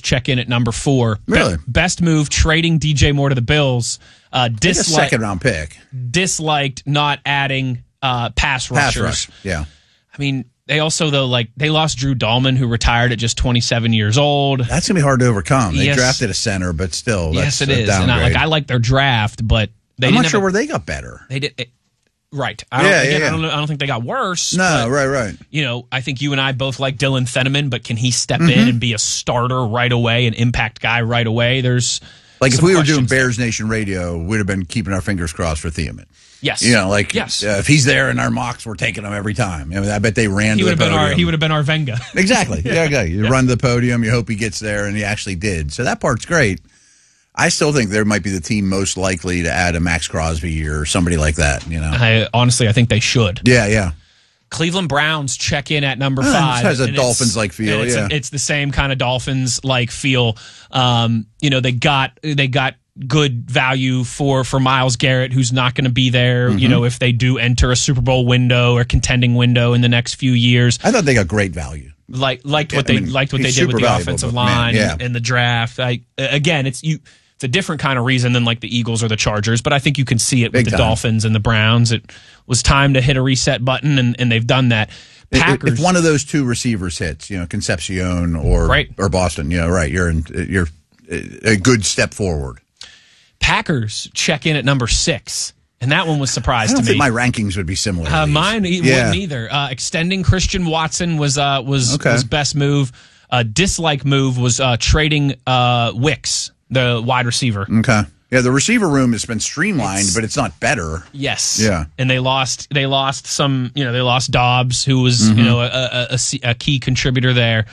check in at number 4. Really? Best move, trading DJ Moore to the Bills. A second-round pick. Disliked not adding pass rushers. Rush, yeah. I mean, they also, though, they lost Drew Dahlman, who retired at just 27 years old. That's going to be hard to overcome. They drafted a center, but still, that's it is. downgrade. And I like their draft, but I'm not sure where they got better. They did. Right. I don't think they got worse. No, right. I think you and I both like Dylan Fenneman, but can he step in and be a starter right away, an impact guy right away? There's if we were doing Bears Nation radio, we'd have been keeping our fingers crossed for Thielen. Yes. Yes. If he's there in our mocks, we're taking him every time. I bet they ran to the podium. He would have been our Venga. Exactly. You run to the podium, you hope he gets there, and he actually did. So that part's great. I still think there might be the team most likely to add a Max Crosby or somebody like that. I think they should. Yeah. Cleveland Browns check in at number 5. It has a Dolphins-like feel. It's the same kind of Dolphins-like feel. They got good value for Myles Garrett, who's not going to be there. If they do enter a Super Bowl window or contending window in the next few years. I thought they got great value. Liked what they did with the offensive line and the draft. It's a different kind of reason than the Eagles or the Chargers, but I think you can see it with the Dolphins and the Browns. It was time to hit a reset button, and they've done that. Packers, if one of those two receivers hits, Concepcion or Boston, you're a good step forward. Packers check in at number 6. And that one was surprised to me. I don't think my rankings would be similar. Mine wouldn't either. Extending Christian Watson was best move. Dislike move was trading Wicks, the wide receiver. Okay. Yeah, the receiver room has been streamlined, but it's not better. Yes. Yeah. And they lost some. They lost Dobbs, who was a key contributor there.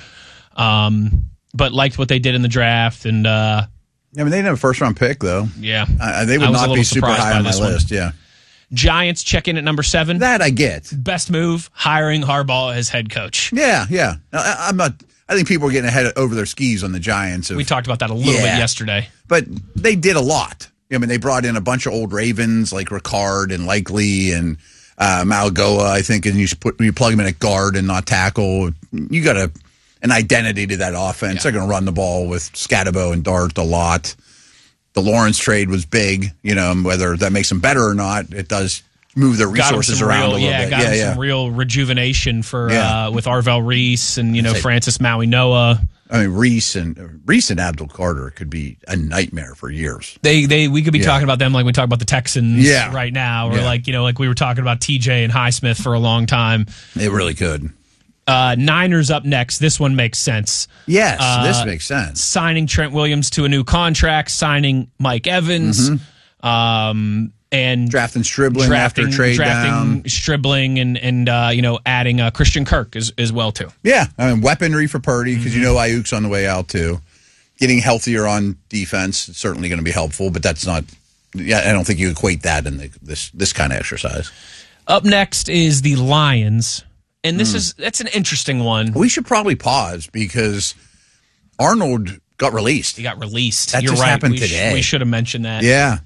But liked what they did in the draft and. They didn't have a first-round pick, though. Yeah. They would not be super high on my list, yeah. Giants check in at number 7. That I get. Best move, hiring Harbaugh as head coach. Yeah. I'm not. I think people are getting over their skis on the Giants. We talked about that a little bit yesterday. But they did a lot. They brought in a bunch of old Ravens like Ricard and Likely and Malgoa, I think, and you plug them in at guard and not tackle. You got an identity to that offense. They're going to run the ball with Scatabo and Dart a lot. The Lawrence trade was big. Whether that makes them better or not, it does move their resources around a little bit. Got him some real rejuvenation with Arvell Reese and Francis Maui Noah. Reese and Abdul Carter could be a nightmare for years. We could be talking about them like we talk about the Texans right now, or like we were talking about TJ and Highsmith for a long time. It really could. Niners up next. This one makes sense. Yes, this makes sense. Signing Trent Williams to a new contract, signing Mike Evans, and drafting Stribling after trade down. Stribling and adding Christian Kirk as well too. Yeah, weaponry for Purdy because Ayuk's on the way out too. Getting healthier on defense is certainly going to be helpful, but that's not. Yeah, I don't think you equate that in this kind of exercise. Up next is the Lions. And that's an interesting one. We should probably pause because Arnold got released. He got released. That just happened today. We should have mentioned that. Yeah.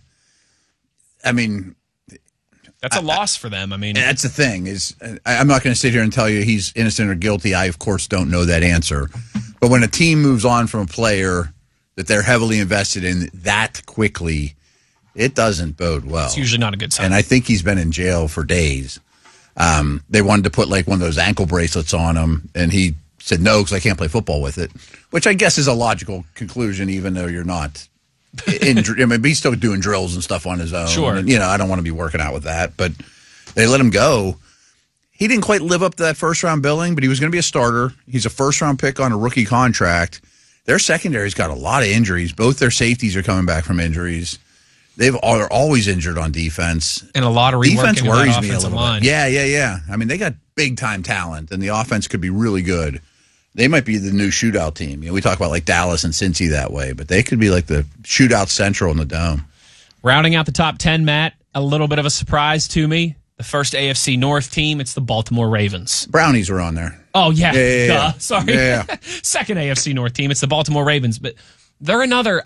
That's a loss for them. That's the thing is I'm not going to sit here and tell you he's innocent or guilty. I, of course, don't know that answer. But when a team moves on from a player that they're heavily invested in that quickly, it doesn't bode well. It's usually not a good sign. And I think he's been in jail for days. They wanted to put one of those ankle bracelets on him, and he said no because I can't play football with it, which I guess is a logical conclusion, even though you're not. He's still doing drills and stuff on his own. Sure. And, I don't want to be working out with that, but they let him go. He didn't quite live up to that first-round billing, but he was going to be a starter. He's a first-round pick on a rookie contract. Their secondary's got a lot of injuries. Both their safeties are coming back from injuries. Are always injured on defense. And a lot of reworking defense worries of that me a little line. bit. Yeah. They got big-time talent, and the offense could be really good. They might be the new shootout team. We talk about Dallas and Cincy that way, but they could be like the shootout central in the Dome. Rounding out the top 10, Matt, a little bit of a surprise to me. The first AFC North team, it's the Baltimore Ravens. Brownies were on there. Oh, yeah. Yeah. Sorry. Yeah. Second AFC North team, it's the Baltimore Ravens. But they're another...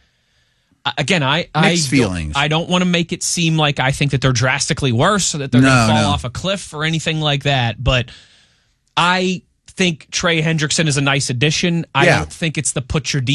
Mixed feelings. I don't want to make it seem like I think that they're drastically worse or that they're going to fall off a cliff or anything like that. But I think Trey Hendrickson is a nice addition. I don't think it's the put your